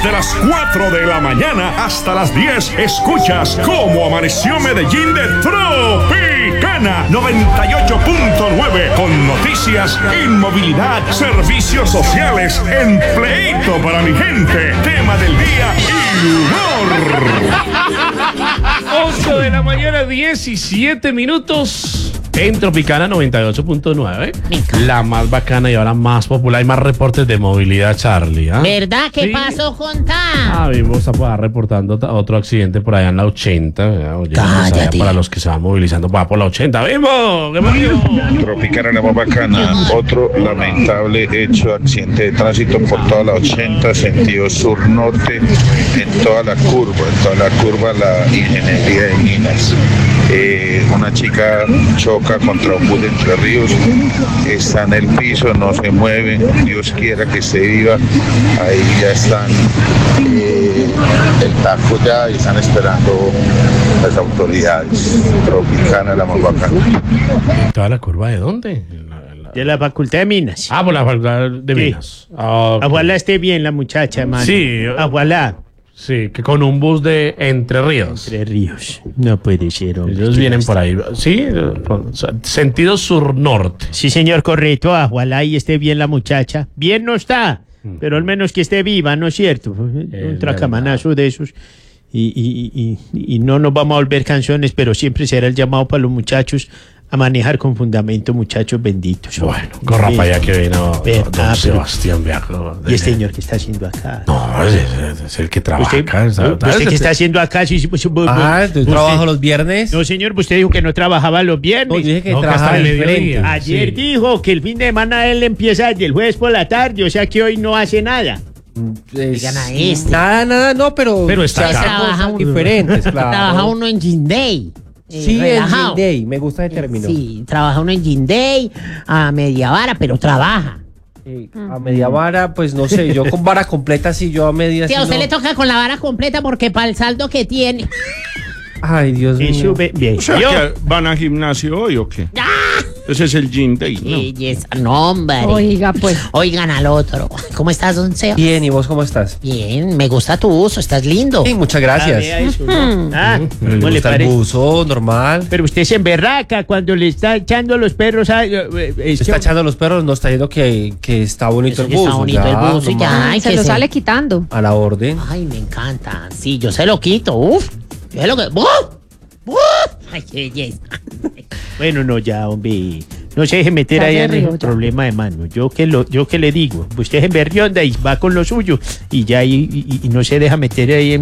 Desde las 4 de la mañana hasta las 10 escuchas cómo amaneció Medellín de Tropicana 98.9 con noticias, inmovilidad, servicios sociales, empleito para mi gente, tema del día y humor. 8 de la mañana, 17 minutos. En Tropicana 98.9, la más bacana y ahora más popular. Hay más reportes de movilidad, Charlie. ¿Verdad? ¿Qué pasó, contá? Vimos a reportando otro accidente por allá en la 80. Oye, Cállate. para los que se van movilizando por la 80. ¡Vimos! ¡Qué bonito! Tropicana la más bacana, otro lamentable hecho de accidente de tránsito por toda la 80, sentido sur-norte, en toda la curva la ingeniería de minas. Una chica choca contra un bus de Entre Ríos, está en el piso, no se mueve, Dios quiera que esté viva, ahí ya están el taco ya y están esperando las autoridades. Tropicana la más bacana. ¿Toda la curva de dónde? De la Facultad de Minas. Por la facultad de Sí. Minas. Ojalá esté bien la muchacha, hermano. Sí. Ojalá. Sí, que con un bus de Entre Ríos. Entre Ríos. No puede ser, hombre. Ellos vienen por ahí. Sí, sentido sur-norte. Sí, señor, correcto. Ojalá y esté bien la muchacha. Bien no está, pero al menos que esté viva, ¿no es cierto? Un tracamanazo de esos. Y no nos vamos a volver canciones, pero siempre será el llamado para los muchachos a manejar con fundamento, muchachos benditos. Bueno, corra para allá que vino don Sebastián Viajo. ¿Y este señor qué está haciendo acá? No, es el que trabaja acá. ¿Usted qué está haciendo acá? Sí, ¿Yo trabajo los viernes? No, señor, usted dijo que no trabajaba los viernes. No, yo dije que No, que trabajaba hasta el el frente. mediodía. Ayer Sí. dijo que el fin de semana él empieza desde el jueves por la tarde, o sea que hoy no hace nada. Digan a este. Nada, no, pero está se acá. hace Trabaja cosas uno. diferentes, claro. Trabaja uno en Gym Day. Sí, en relajado. Gym Day, me gusta ese término. Sí, trabaja uno en Gym Day, a media vara, pero trabaja. A media vara, pues no sé, yo con vara completa sí, yo a media Sí, sí a usted no. le toca con la vara completa porque para el saldo que tiene. Ay, Dios Y mío. sube bien. O sea, Yo- que ¿van a gimnasio hoy o qué? Ese es el gym day, ¿no? No, hombre. Oiga, pues. Oigan al otro. ¿Cómo estás, don Seba? Bien, ¿y vos cómo estás? Bien, me gusta tu uso, estás lindo. Sí, muchas Ah, gracias. vea eso, ¿no? ¿Le ¿cómo le gusta el parece? buzo, normal? Pero usted se emberraca cuando le está echando a los perros. Está echando a los perros, no está diciendo que está bonito Eso el que está buzo. bonito el buzo y ya. Ay, Se que lo se- sale quitando. A la orden. Ay, me encanta. Sí, yo se lo quito. Uf. Yo se lo que. ¡Uf! ¡Uf! Ay, qué belleza. Bueno, no, ya, hombre. No se deje meter Ya ahí se en rió, el ya. problema de mano. Yo que le digo. Usted es emberrionda y va con lo suyo. Y ya, y no se deja meter ahí en